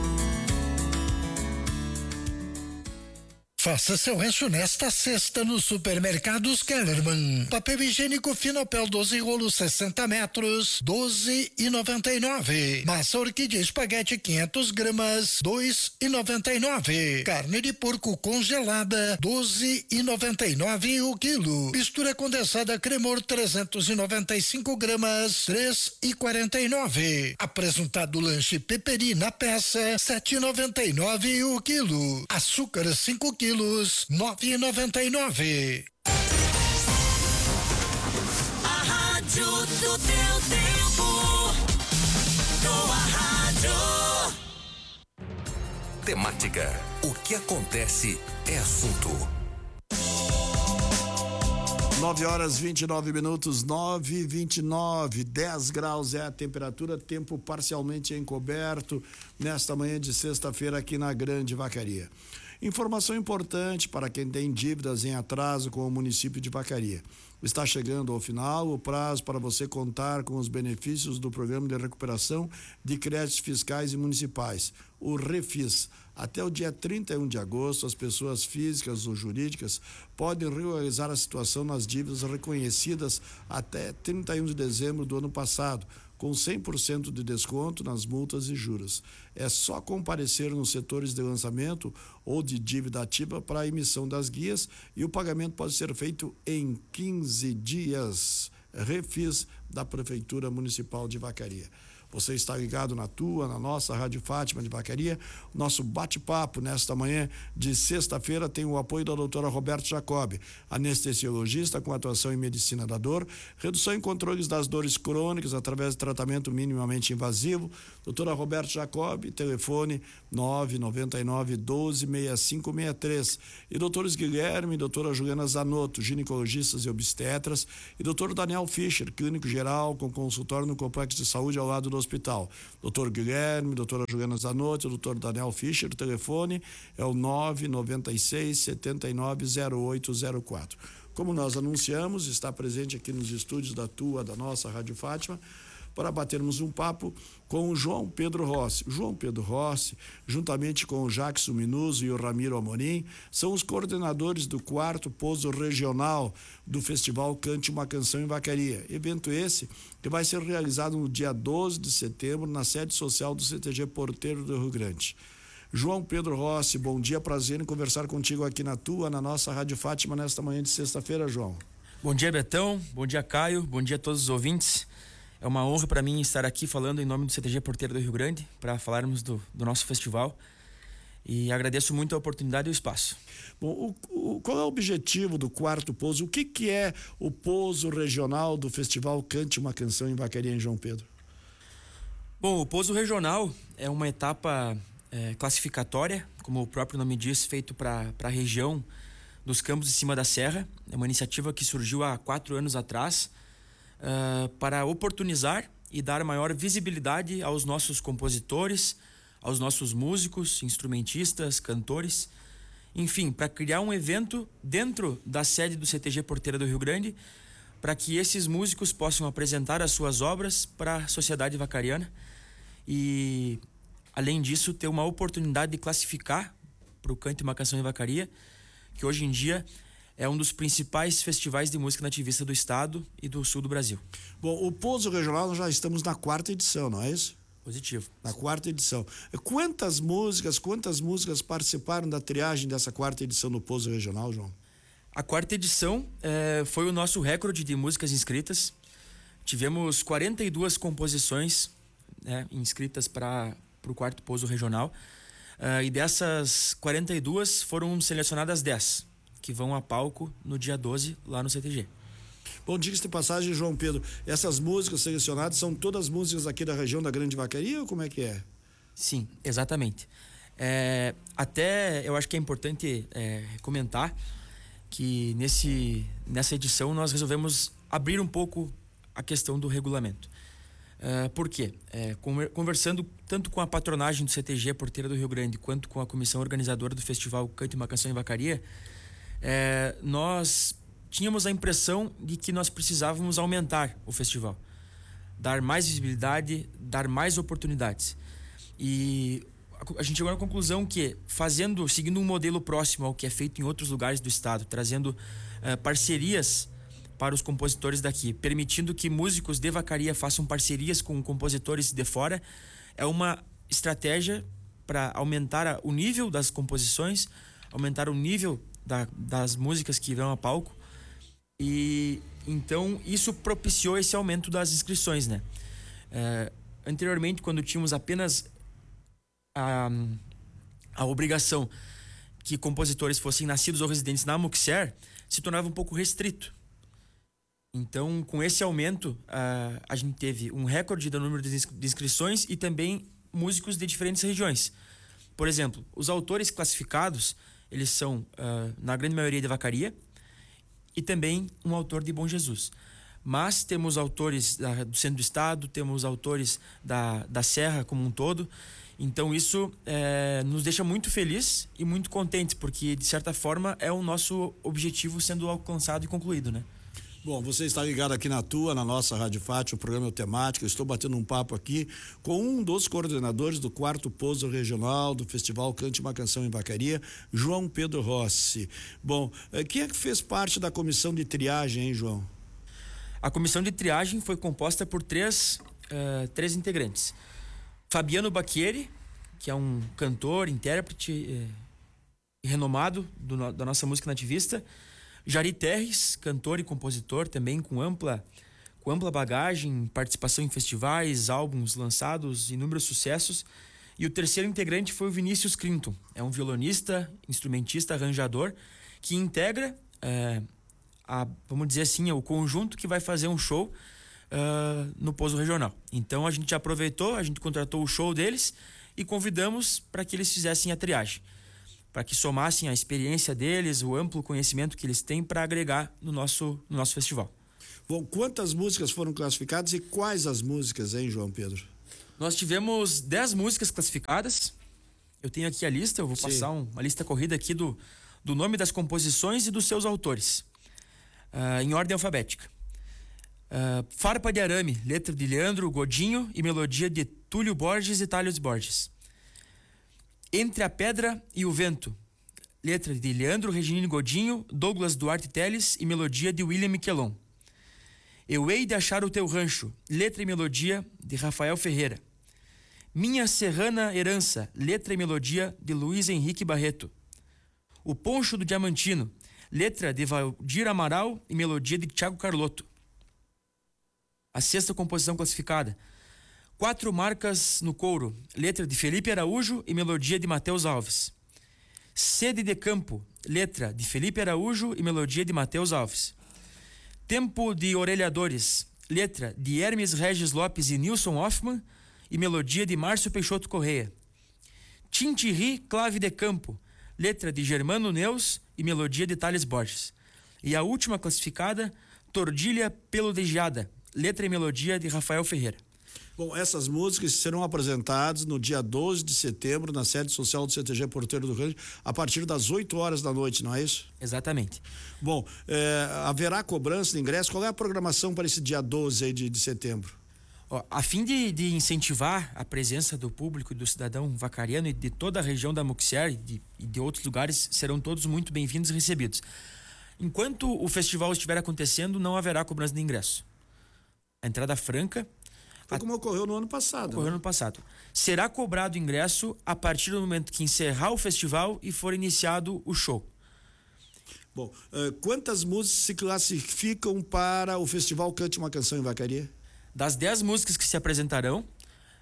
Faça seu rancho nesta sexta no Supermercados Kellerman. Papel higiênico Finopel doze rolos sessenta metros, doze e noventa e nove. Massa orquídea espaguete quinhentas gramas, dois e noventa e nove. Carne de porco congelada, doze e noventa e nove o quilo. Mistura condensada Cremor trezentos e noventa e cinco gramas, três e quarenta e nove. Apresentado lanche Peperi na peça, sete e noventa e nove o quilo. Açúcar cinco quilos, nove e noventa e nove. A rádio do teu tempo. Tua rádio. Temática. O que acontece é assunto. nove horas vinte e nove minutos, nove e vinte e nove, dez graus é a temperatura, tempo parcialmente encoberto nesta manhã de sexta-feira aqui na Grande Vacaria. Informação importante para quem tem dívidas em atraso com o município de Vacaria. Está chegando ao final o prazo para você contar com os benefícios do Programa de Recuperação de Créditos Fiscais e Municipais, o REFIS. Até o dia trinta e um de agosto, as pessoas físicas ou jurídicas podem regularizar a situação nas dívidas reconhecidas até trinta e um de dezembro do ano passado, com cem por cento de desconto nas multas e juros. É só comparecer nos setores de lançamento ou de dívida ativa para a emissão das guias e o pagamento pode ser feito em quinze dias. Refis da Prefeitura Municipal de Vacaria. Você está ligado na tua, na nossa Rádio Fátima de Vacaria. Nosso bate-papo nesta manhã de sexta-feira tem o apoio da doutora Roberta Jacob, anestesiologista com atuação em medicina da dor, redução em controles das dores crônicas através de tratamento minimamente invasivo. Doutora Roberta Jacob, telefone nove nove nove, doze, sessenta e cinco sessenta e três. E doutores Guilherme e doutora Juliana Zanotto, ginecologistas e obstetras, e doutor Daniel Fischer, clínico geral com consultório no Complexo de Saúde ao lado do hospital. Doutor Guilherme, doutora Juliana Zanotto, doutor Daniel Fischer, o telefone é o nove nove seis, sete nove, zero oito zero quatro. Como nós anunciamos, está presente aqui nos estúdios da tua, da nossa Rádio Fátima, para batermos um papo com o João Pedro Rossi. O João Pedro Rossi, juntamente com o Jackson Minuso e o Ramiro Amorim, são os coordenadores do quarto pouso regional do Festival Cante uma Canção em Vacaria. Evento esse que vai ser realizado no dia doze de setembro na sede social do C T G Porteiro do Rio Grande. João Pedro Rossi, bom dia, prazer em conversar contigo aqui na tua, na nossa Rádio Fátima, nesta manhã de sexta-feira, João. Bom dia, Betão, bom dia, Caio, bom dia a todos os ouvintes. É uma honra para mim estar aqui falando em nome do C T G Porteiro do Rio Grande para falarmos do, do nosso festival, e agradeço muito a oportunidade e o espaço. Bom, o, o, qual é o objetivo do quarto pouso? O que, que é o pouso regional do Festival Cante uma Canção em Vacaria, em João Pedro? Bom, o pouso regional é uma etapa é, classificatória, como o próprio nome diz, feito para a região dos Campos de Cima da Serra. É uma iniciativa que surgiu há quatro anos atrás, Uh, para oportunizar e dar maior visibilidade aos nossos compositores, aos nossos músicos, instrumentistas, cantores, enfim, para criar um evento dentro da sede do C T G Porteira do Rio Grande, para que esses músicos possam apresentar as suas obras para a sociedade vacariana e, além disso, ter uma oportunidade de classificar para o Cante uma Canção em Vacaria, que hoje em dia é um dos principais festivais de música nativista do estado e do sul do Brasil. Bom, o pouso regional nós já estamos na quarta edição, não é isso? Positivo. Na quarta edição. Quantas músicas, quantas músicas participaram da triagem dessa quarta edição do pouso regional, João? A quarta edição eh, foi o nosso recorde de músicas inscritas. Tivemos quarenta e duas composições, né, inscritas para o quarto pouso regional. Uh, e dessas quarenta e duas foram selecionadas dez. Que vão a palco no dia doze, lá no C T G. Bom, diga-se de passagem, João Pedro, essas músicas selecionadas são todas músicas aqui da região da Grande Vacaria ou como é que é? Sim, exatamente. É, até eu acho que é importante é, comentar que nesse, nessa edição nós resolvemos abrir um pouco a questão do regulamento. Uh, por quê? É, conversando tanto com a patronagem do C T G Porteira do Rio Grande quanto com a comissão organizadora do Festival Cante uma Canção em Vacaria, É, nós tínhamos a impressão de que nós precisávamos aumentar o festival, dar mais visibilidade, dar mais oportunidades. E a, a gente chegou à conclusão que, fazendo, seguindo um modelo próximo ao que é feito em outros lugares do estado, trazendo uh, parcerias para os compositores daqui, permitindo que músicos de Vacaria façam parcerias com compositores de fora, é uma estratégia para aumentar a, o nível das composições, aumentar o nível Da, das músicas que vão a palco, e então isso propiciou esse aumento das inscrições, né? É, anteriormente, quando tínhamos apenas a, a obrigação que compositores fossem nascidos ou residentes na Muxer, se tornava um pouco restrito. Então, com esse aumento, a, a gente teve um recorde do número de inscrições e também músicos de diferentes regiões. Por exemplo, os autores classificados, eles são, uh, na grande maioria, de Vacaria e também um autor de Bom Jesus. Mas temos autores da, do centro do estado, temos autores da, da Serra como um todo. Então isso é, nos deixa muito felizes e muito contentes, porque, de certa forma, é o nosso objetivo sendo alcançado e concluído, né? Bom, você está ligado aqui na tua, na nossa Rádio Fátima, o programa temático. Eu estou batendo um papo aqui com um dos coordenadores do quarto pouso regional do Festival Cante uma Canção em Vacaria, João Pedro Rossi. Bom, quem é que fez parte da comissão de triagem, hein, João? A comissão de triagem foi composta por três, uh, três integrantes. Fabiano Bacchieri, que é um cantor, intérprete eh, renomado do, da nossa música nativista. Jari Terres, cantor e compositor, também com ampla, com ampla bagagem, participação em festivais, álbuns lançados, inúmeros sucessos. E o terceiro integrante foi o Vinícius Clinton. É um violonista, instrumentista, arranjador, que integra, é, a, vamos dizer assim, o conjunto que vai fazer um show uh, no Pouso Regional. Então a gente aproveitou, a gente contratou o show deles e convidamos para que eles fizessem a triagem, para que somassem a experiência deles, o amplo conhecimento que eles têm para agregar no nosso, no nosso festival. Bom, quantas músicas foram classificadas e quais as músicas, hein, João Pedro? Nós tivemos dez músicas classificadas. Eu tenho aqui a lista, eu vou Sim. passar um, uma lista corrida aqui do, do nome das composições e dos seus autores, uh, em ordem alfabética. Uh, Farpa de Arame, letra de Leandro Godinho e melodia de Túlio Borges e Thales Borges. Entre a Pedra e o Vento, letra de Leandro Reginino Godinho, Douglas Duarte Teles e melodia de William Miquelon. Eu hei de achar o teu rancho, letra e melodia de Rafael Ferreira. Minha Serrana Herança, letra e melodia de Luiz Henrique Barreto. O Poncho do Diamantino, letra de Valdir Amaral e melodia de Thiago Carlotto. A sexta composição classificada, Quatro Marcas no Couro, letra de Felipe Araújo e melodia de Mateus Alves. Sede de Campo, letra de Felipe Araújo e melodia de Mateus Alves. Tempo de Orelhadores, letra de Hermes Regis Lopes e Nilson Hoffman e melodia de Márcio Peixoto Correia. Tintirri Clave de Campo, letra de Germano Neus e melodia de Thales Borges. E a última classificada, Tordilha Pelodejada, letra e melodia de Rafael Ferreira. Bom, essas músicas serão apresentadas no dia doze de setembro na sede social do C T G Porteiro do Rancho, a partir das oito horas da noite, não é isso? Exatamente. Bom, é, haverá cobrança de ingresso? Qual é a programação para esse dia doze aí de, de setembro? Ó, a fim de, de incentivar a presença do público e do cidadão vacariano e de toda a região da Muxiar e de, e de outros lugares, serão todos muito bem-vindos e recebidos. Enquanto o festival estiver acontecendo, não haverá cobrança de ingresso. A entrada franca. Foi como ocorreu no ano passado. Ocorreu né? no ano passado. Será cobrado ingresso a partir do momento que encerrar o festival e for iniciado o show. Bom, uh, quantas músicas se classificam para o festival Cante uma Canção em Vacaria? Das dez músicas que se apresentarão, uh,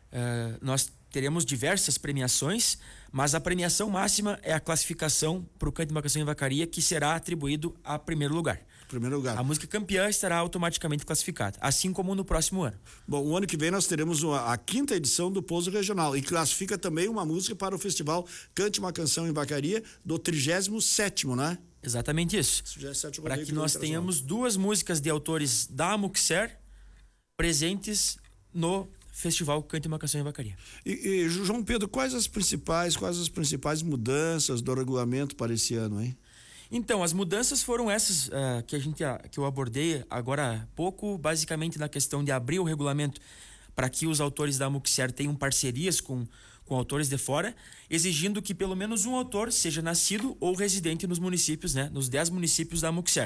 nós teremos diversas premiações, mas a premiação máxima é a classificação para o Cante uma Canção em Vacaria, que será atribuído a primeiro lugar. Primeiro lugar. A música campeã estará automaticamente classificada, assim como no próximo ano. Bom, o ano que vem nós teremos a, a quinta edição do Pouso Regional e classifica também uma música para o festival Cante uma Canção em Vacaria do trigésimo sétimo, né? Exatamente isso. Para que nós tenhamos duas músicas de autores da Muxer presentes no Festival Cante uma Canção em Vacaria. E, e João Pedro, quais as principais, quais as principais mudanças do regulamento para esse ano, hein? Então, as mudanças foram essas uh, que a gente que eu abordei agora há pouco, basicamente na questão de abrir o regulamento para que os autores da Muxer tenham parcerias com, com autores de fora, exigindo que pelo menos um autor seja nascido ou residente nos municípios, né, nos dez municípios da Muxer.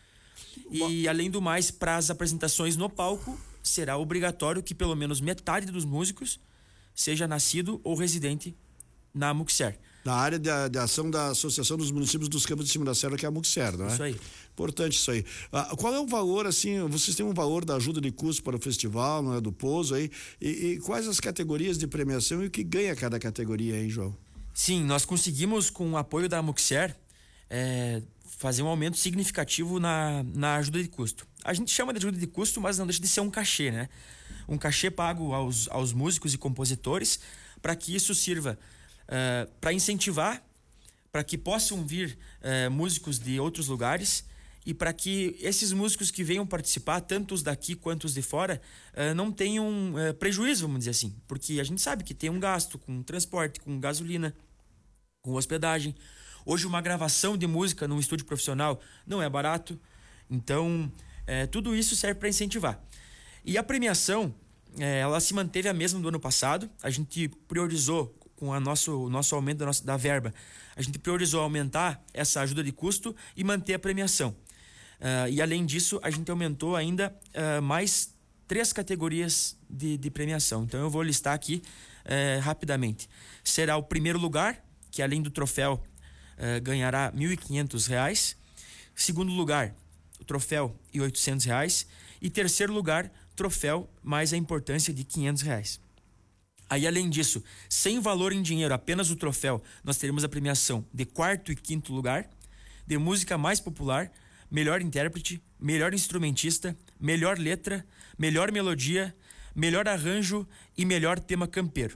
E, além do mais, para as apresentações no palco, será obrigatório que pelo menos metade dos músicos seja nascido ou residente na Muxer. Na área de, de ação da Associação dos Municípios dos Campos de Cima da Serra, que é a Muxer, não é? Isso aí. Importante isso aí. Ah, qual é o valor, assim, vocês têm um valor da ajuda de custo para o festival, não é, do Pouso aí? E, e quais as categorias de premiação e o que ganha cada categoria, hein, João? Sim, nós conseguimos, com o apoio da Muxer, é, fazer um aumento significativo na, na ajuda de custo. A gente chama de ajuda de custo, mas não deixa de ser um cachê, né? Um cachê pago aos, aos músicos e compositores para que isso sirva Uh, para incentivar, para que possam vir uh, músicos de outros lugares e para que esses músicos que venham participar, tanto os daqui quanto os de fora, uh, não tenham uh, prejuízo, vamos dizer assim. Porque a gente sabe que tem um gasto com transporte, com gasolina, com hospedagem. Hoje uma gravação de música num estúdio profissional não é barato. Então, uh, tudo isso serve para incentivar. E a premiação, uh, ela se manteve a mesma do ano passado. A gente priorizou com a nosso, o nosso aumento da, nossa, da verba, a gente priorizou aumentar essa ajuda de custo e manter a premiação. Uh, e além disso, a gente aumentou ainda uh, mais três categorias de, de premiação. Então eu vou listar aqui uh, rapidamente. Será o primeiro lugar, que além do troféu uh, ganhará mil e quinhentos reais. Segundo lugar, o troféu e oitocentos reais. E terceiro lugar, troféu mais a importância de quinhentos reais. Aí, além disso, sem valor em dinheiro, apenas o troféu, nós teremos a premiação de quarto e quinto lugar, de música mais popular, melhor intérprete, melhor instrumentista, melhor letra, melhor melodia, melhor arranjo e melhor tema campeiro.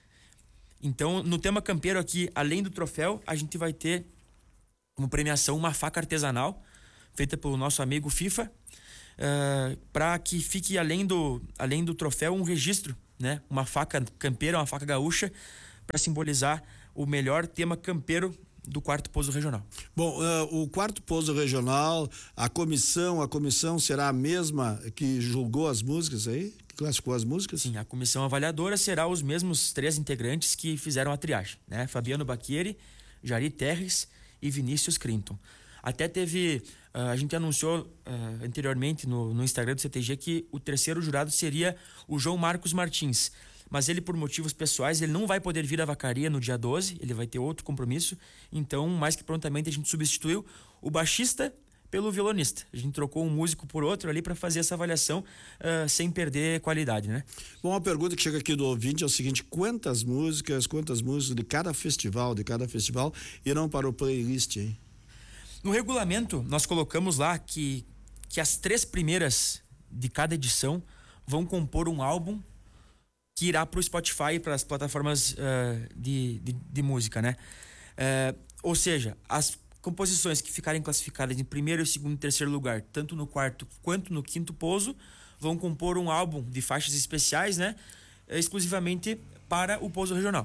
Então, no tema campeiro aqui, além do troféu, a gente vai ter como premiação uma faca artesanal, feita pelo nosso amigo FIFA, uh, para que fique além do, além do troféu um registro, né? Uma faca campeira, uma faca gaúcha, para simbolizar o melhor tema campeiro do quarto pouso regional. Bom, uh, o quarto pouso regional, a comissão, a comissão será a mesma que julgou as músicas aí? Que classificou as músicas? Sim, a comissão avaliadora será os mesmos três integrantes que fizeram a triagem, né? Fabiano Bacchieri, Jari Terres e Vinícius Crinton. Até teve, uh, a gente anunciou uh, anteriormente no, no Instagram do C T G que o terceiro jurado seria o João Marcos Martins, mas ele, por motivos pessoais, ele não vai poder vir à Vacaria no dia doze, ele vai ter outro compromisso, então mais que prontamente a gente substituiu o baixista pelo violonista. A gente trocou um músico por outro ali para fazer essa avaliação uh, sem perder qualidade, né? Bom, uma pergunta que chega aqui do ouvinte é o seguinte: quantas músicas, quantas músicas de cada festival, de cada festival irão para o playlist, hein? No regulamento, nós colocamos lá que, que as três primeiras de cada edição vão compor um álbum que irá para o Spotify e para as plataformas uh, de, de, de música, né? Uh, ou seja, as composições que ficarem classificadas em primeiro, segundo e terceiro lugar, tanto no quarto quanto no quinto pouso, vão compor um álbum de faixas especiais, né? Exclusivamente para o pouso regional.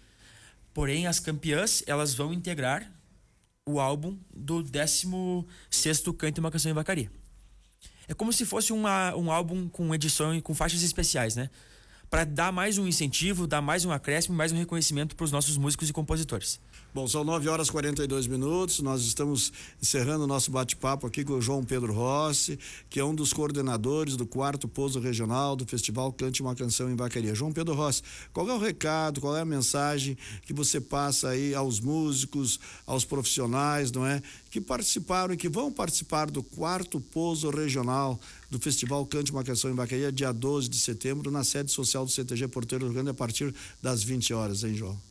Porém, as campeãs, elas vão integrar o álbum do décimo sexto Cante uma Canção em Vacaria. É como se fosse uma, um álbum com edição e com faixas especiais, né? Para dar mais um incentivo, dar mais um acréscimo, mais um reconhecimento para os nossos músicos e compositores. Bom, são nove horas e quarenta e dois minutos, nós estamos encerrando o nosso bate-papo aqui com o João Pedro Rossi, que é um dos coordenadores do quarto pouso regional do Festival Cante uma Canção em Vacaria. João Pedro Rossi, qual é o recado, qual é a mensagem que você passa aí aos músicos, aos profissionais, não é? Que participaram e que vão participar do quarto pouso regional do Festival Cante uma Canção em Vacaria, dia doze de setembro, na sede social do C T G Porteiro do Rio Grande, a partir das vinte horas, hein, João?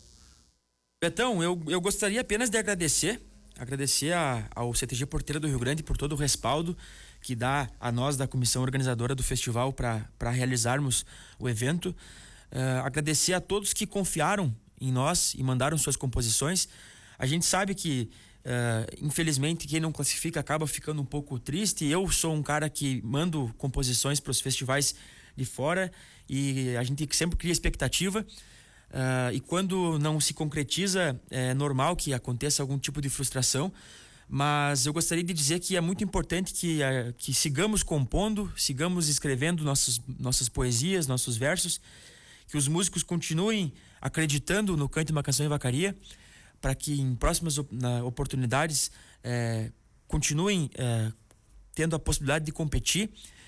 Betão, eu, eu gostaria apenas de agradecer, agradecer a, ao C T G Porteiro do Rio Grande por todo o respaldo que dá a nós da comissão organizadora do festival para realizarmos o evento. Uh, agradecer a todos que confiaram em nós e mandaram suas composições. A gente sabe que, uh, infelizmente, quem não classifica acaba ficando um pouco triste. Eu sou um cara que mando composições para os festivais de fora e a gente sempre cria expectativa. Uh, e quando não se concretiza, é normal que aconteça algum tipo de frustração, mas eu gostaria de dizer que é muito importante que, uh, que sigamos compondo, sigamos escrevendo nossos, nossas poesias, nossos versos, que os músicos continuem acreditando no Cante uma Canção em Vacaria, para que em próximas op- na, oportunidades é, continuem é, tendo a possibilidade de competir,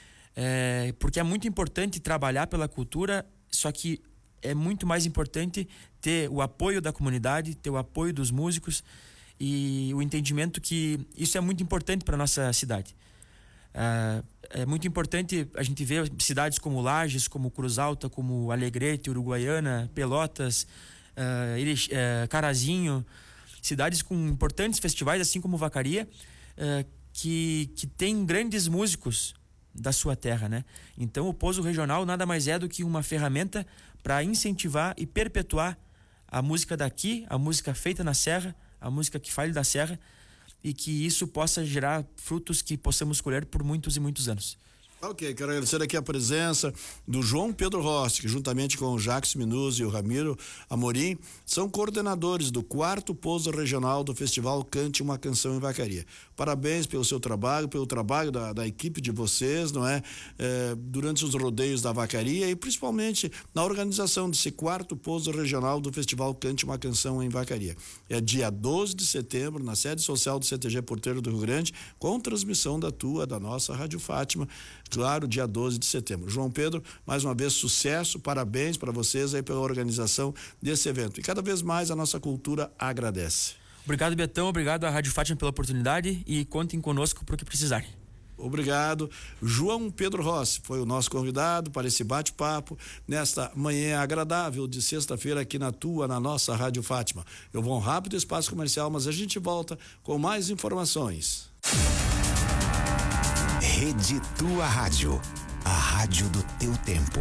é, porque é muito importante trabalhar pela cultura, só que é muito mais importante ter o apoio da comunidade, ter o apoio dos músicos e o entendimento que isso é muito importante para nossa cidade. Uh, é muito importante a gente ver cidades como Lages, como Cruz Alta, como Alegrete, Uruguaiana, Pelotas, uh, Irish, uh, Carazinho, cidades com importantes festivais, assim como Vacaria, uh, que, que tem grandes músicos da sua terra, né? Então o pouso regional nada mais é do que uma ferramenta para incentivar e perpetuar a música daqui, a música feita na Serra, a música que fale da Serra, e que isso possa gerar frutos que possamos colher por muitos e muitos anos. Ok, quero agradecer aqui a presença do João Pedro Rossi, que juntamente com o Jacques Minuzzi e o Ramiro Amorim são coordenadores do quarto pouso regional do Festival Cante uma Canção em Vacaria. Parabéns pelo seu trabalho, pelo trabalho da, da equipe de vocês, não é? é? Durante os rodeios da Vacaria e principalmente na organização desse quarto pouso regional do Festival Cante uma Canção em Vacaria. É dia doze de setembro, na sede social do C T G Porteiro do Rio Grande, com transmissão da tua, da nossa Rádio Fátima, claro, dia doze de setembro. João Pedro, mais uma vez, sucesso, parabéns para vocês aí pela organização desse evento. E cada vez mais a nossa cultura agradece. Obrigado, Betão, obrigado à Rádio Fátima pela oportunidade e contem conosco para o que precisarem. Obrigado. João Pedro Rossi foi o nosso convidado para esse bate-papo nesta manhã agradável de sexta-feira aqui na tua, na nossa Rádio Fátima. Eu vou um rápido espaço comercial, mas a gente volta com mais informações. Rede Tua Rádio, a rádio do teu tempo.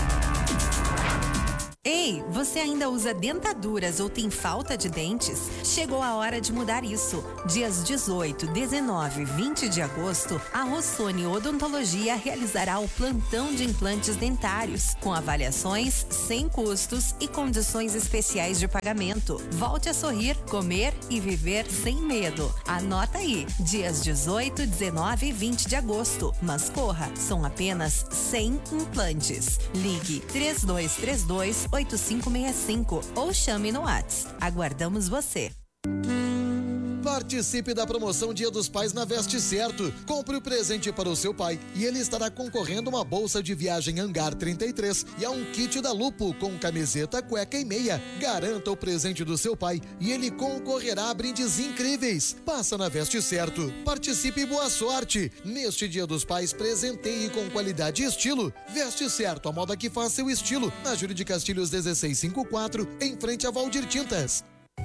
Ei, você ainda usa dentaduras ou tem falta de dentes? Chegou a hora de mudar isso. Dias dezoito, dezenove e vinte de agosto, a Rossoni Odontologia realizará o plantão de implantes dentários, com avaliações sem custos e condições especiais de pagamento. Volte a sorrir, comer e viver sem medo. Anota aí, dias dezoito, dezenove e vinte de agosto. Mas corra, são apenas cem implantes. Ligue três dois três dois, oito cinco seis cinco ou chame no WhatsApp. Aguardamos você. Participe da promoção Dia dos Pais na Veste Certo. Compre o presente para o seu pai e ele estará concorrendo a uma bolsa de viagem Hangar trinta e três e a um kit da Lupo com camiseta, cueca e meia. Garanta o presente do seu pai e ele concorrerá a brindes incríveis. Passa na Veste Certo. Participe e boa sorte. Neste Dia dos Pais, presenteie com qualidade e estilo. Veste Certo, a moda que faz seu estilo. Na Júlio de Castilhos dezesseis cinquenta e quatro, em frente a Valdir Tintas.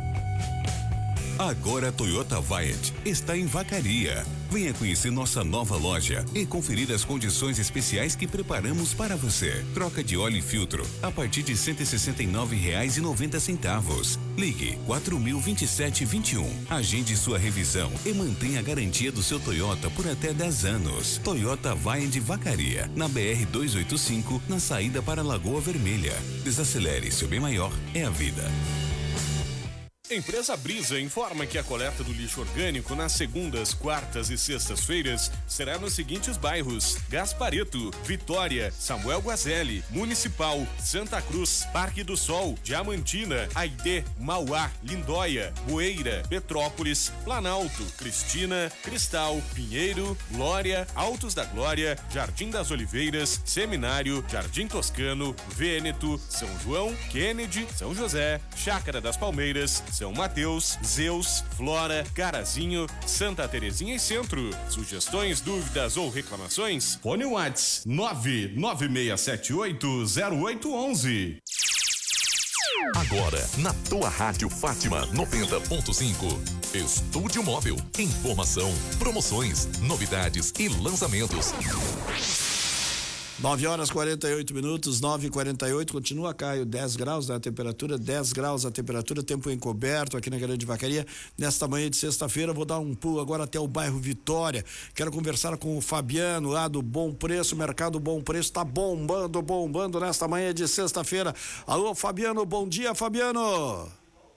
Agora a Toyota Viant está em Vacaria. Venha conhecer nossa nova loja e conferir as condições especiais que preparamos para você. Troca de óleo e filtro a partir de cento e sessenta e nove reais e noventa centavos. Ligue quatro mil vinte e sete vinte e um. Agende sua revisão e mantenha a garantia do seu Toyota por até dez anos. Toyota Viant Vacaria, na B R duzentos e oitenta e cinco, na saída para Lagoa Vermelha. Desacelere, seu bem maior é a vida. Empresa Brisa informa que a coleta do lixo orgânico nas segundas, quartas e sextas-feiras será nos seguintes bairros: Gaspareto, Vitória, Samuel Guazelli, Municipal, Santa Cruz, Parque do Sol, Diamantina, Aidê, Mauá, Lindóia, Bueira, Petrópolis, Planalto, Cristina, Cristal, Pinheiro, Glória, Altos da Glória, Jardim das Oliveiras, Seminário, Jardim Toscano, Vêneto, São João, Kennedy, São José, Chácara das Palmeiras, São Mateus, Zeus, Flora, Carazinho, Santa Terezinha e Centro. Sugestões, dúvidas ou reclamações? Fone WhatsApp nove nove seis sete oito zero oito um um. Agora, na tua Rádio Fátima noventa ponto cinco. Estúdio Móvel. Informação, promoções, novidades e lançamentos. nove horas e quarenta e oito minutos, nove e quarenta e oito, continua, Caio, dez graus a temperatura, dez graus a temperatura, tempo encoberto aqui na Grande Vacaria. Nesta manhã de sexta-feira, vou dar um pulo agora até o bairro Vitória. Quero conversar com o Fabiano, lá do Bom Preço, Mercado Bom Preço, tá bombando, bombando nesta manhã de sexta-feira. Alô, Fabiano, bom dia, Fabiano.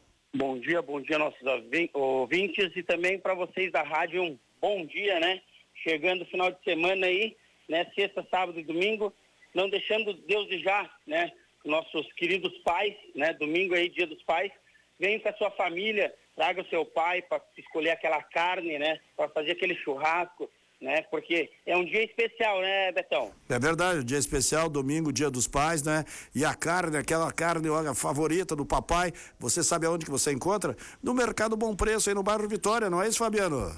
Bom dia, bom dia, nossos ouvintes, e também para vocês da rádio, um bom dia, né? Chegando o final de semana aí, né, sexta, sábado e domingo, não deixando Deus de já, né, nossos queridos pais, né, domingo aí, dia dos pais, venham com a sua família, traga o seu pai para escolher aquela carne, né, para fazer aquele churrasco, né, porque é um dia especial, né, Betão? É verdade, dia especial, domingo, dia dos pais, né, e a carne, aquela carne, olha, favorita do papai, você sabe aonde que você encontra? No Mercado Bom Preço, aí no bairro Vitória, não é isso, Fabiano?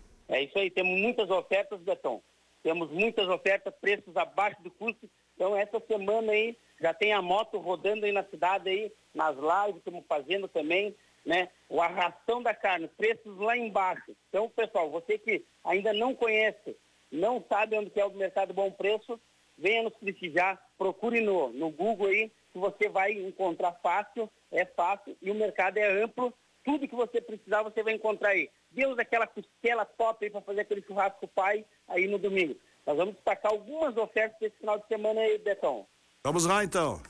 É isso aí, temos muitas ofertas, Betão. Temos muitas ofertas, preços abaixo do custo. Então, essa semana aí, já tem a moto rodando aí na cidade aí, nas lives, estamos fazendo também, né? O arrastão da carne, preços lá embaixo. Então, pessoal, você que ainda não conhece, não sabe onde que é o Mercado Bom Preço, venha nos prestigiar, procure no, no Google aí, que você vai encontrar fácil, é fácil, e o mercado é amplo. Tudo que você precisar, você vai encontrar aí. Deus, aquela costela top aí para fazer aquele churrasco pai aí no domingo. Nós vamos destacar algumas ofertas desse final de semana aí, Betão. Vamos lá, então.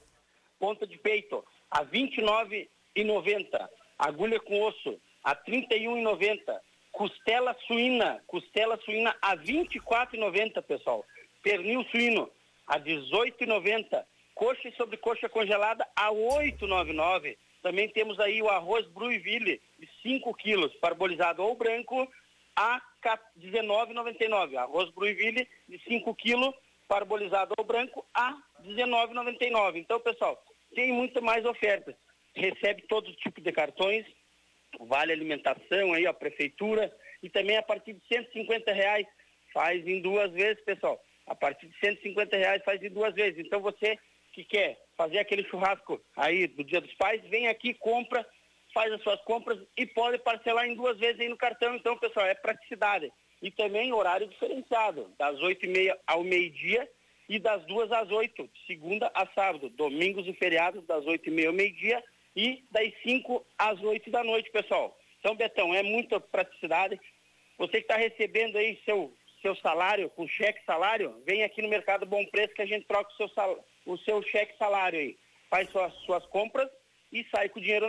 Ponta de peito a vinte e nove reais e noventa centavos. Agulha com osso a trinta e um reais e noventa centavos. Costela suína, costela suína a vinte e quatro reais e noventa centavos, pessoal. Pernil suíno a dezoito reais e noventa centavos. Coxa e sobrecoxa congelada a oito reais e noventa e nove centavos. Também temos aí o arroz Bruiville de cinco quilos, parbolizado ou branco, a dezenove reais e noventa e nove centavos. Arroz Bruiville de cinco quilos, parbolizado ou branco, a dezenove reais e noventa e nove centavos. Então, pessoal, tem muito mais ofertas. Recebe todo tipo de cartões, vale alimentação aí, a prefeitura, e também a partir de cento e cinquenta reais faz em duas vezes, pessoal. A partir de cento e cinquenta reais faz em duas vezes. Então você que quer fazer aquele churrasco aí do Dia dos Pais, vem aqui, compra, faz as suas compras e pode parcelar em duas vezes aí no cartão. Então, pessoal, é praticidade. E também horário diferenciado, das oito e meia ao meio-dia e das duas às oito, de segunda a sábado. Domingos e feriados, das oito e meia ao meio-dia e das cinco às oito da noite, pessoal. Então, Betão, é muita praticidade. Você que está recebendo aí seu, seu salário, com cheque salário, vem aqui no Mercado Bom Preço que a gente troca o seu, sal, o seu cheque salário aí. Faz suas, suas compras e sai com o dinheiro